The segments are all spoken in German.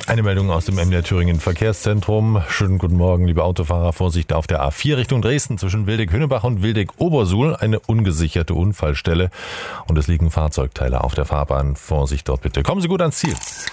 Eine Meldung aus dem MDR Thüringen Verkehrszentrum. Schönen guten Morgen, liebe Autofahrer. Vorsicht auf der A4 Richtung Dresden zwischen Wildeck-Hünnebach und Wildeck-Obersuhl. Eine ungesicherte Unfallstelle und es liegen Fahrzeugteile auf der Fahrbahn. Vorsicht dort bitte. Kommen Sie gut ans Ziel.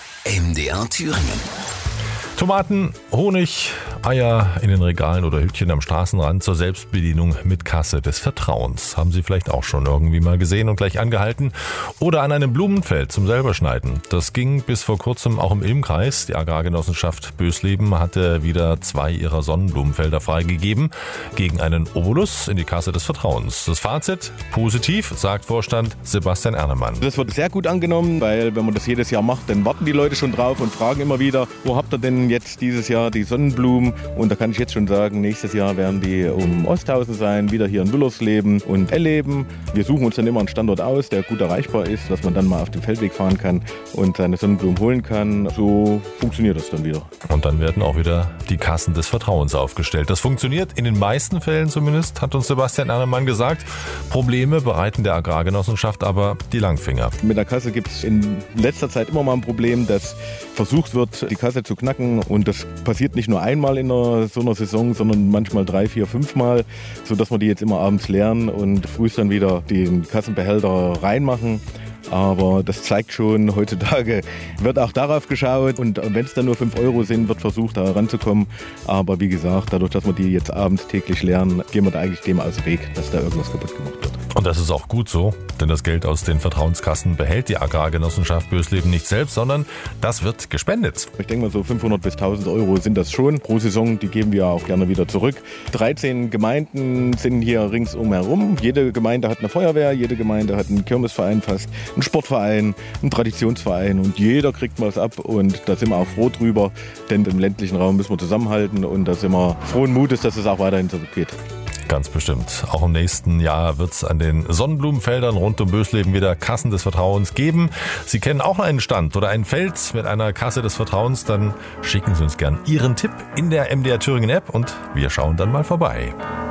MDR Thüringen. Tomaten, Honig, Eier in den Regalen oder Hütchen am Straßenrand zur Selbstbedienung mit Kasse des Vertrauens. Haben Sie vielleicht auch schon irgendwie mal gesehen und gleich angehalten? Oder an einem Blumenfeld zum Selberschneiden. Das ging bis vor kurzem auch im Ilmkreis. Die Agrargenossenschaft Bösleben hatte wieder 2 ihrer Sonnenblumenfelder freigegeben gegen einen Obolus in die Kasse des Vertrauens. Das Fazit? Positiv, sagt Vorstand Sebastian Ernemann. Das wird sehr gut angenommen, weil wenn man das jedes Jahr macht, dann warten die Leute schon drauf und fragen immer wieder, wo habt ihr denn jetzt dieses Jahr die Sonnenblumen? Und da kann ich jetzt schon sagen, nächstes Jahr werden die um Osthausen sein, wieder hier in Wüllersleben und Elleben. Wir suchen uns dann immer einen Standort aus, der gut erreichbar ist, dass man dann mal auf dem Feldweg fahren kann und seine Sonnenblumen holen kann. So funktioniert das dann wieder. Und dann werden auch wieder die Kassen des Vertrauens aufgestellt. Das funktioniert in den meisten Fällen zumindest, hat uns Sebastian Ernemann gesagt. Probleme bereiten der Agrargenossenschaft aber die Langfinger. Mit der Kasse gibt es in letzter Zeit immer mal ein Problem, dass versucht wird, die Kasse zu knacken. Und das passiert nicht nur einmal in so einer Saison, sondern manchmal 3, 4, 5 Mal, sodass wir die jetzt immer abends leeren und früh dann wieder den Kassenbehälter reinmachen. Aber das zeigt schon, heutzutage wird auch darauf geschaut und wenn es dann nur 5 Euro sind, wird versucht, da ranzukommen. Aber wie gesagt, dadurch, dass wir die jetzt abends täglich lernen, gehen wir da eigentlich dem aus dem Weg, dass da irgendwas kaputt gemacht wird. Und das ist auch gut so, denn das Geld aus den Vertrauenskassen behält die Agrargenossenschaft Bösleben nicht selbst, sondern das wird gespendet. Ich denke mal, so 500 bis 1000 Euro sind das schon pro Saison, die geben wir auch gerne wieder zurück. 13 Gemeinden sind hier ringsum herum. Jede Gemeinde hat eine Feuerwehr, jede Gemeinde hat einen Kirmesverein fast, einen Sportverein, einen Traditionsverein und jeder kriegt was ab und da sind wir auch froh drüber, denn im ländlichen Raum müssen wir zusammenhalten und da sind wir frohen Mutes, dass es auch weiterhin so geht. Ganz bestimmt. Auch im nächsten Jahr wird es an den Sonnenblumenfeldern rund um Bösleben wieder Kassen des Vertrauens geben. Sie kennen auch einen Stand oder ein Feld mit einer Kasse des Vertrauens, dann schicken Sie uns gern Ihren Tipp in der MDR Thüringen App und wir schauen dann mal vorbei.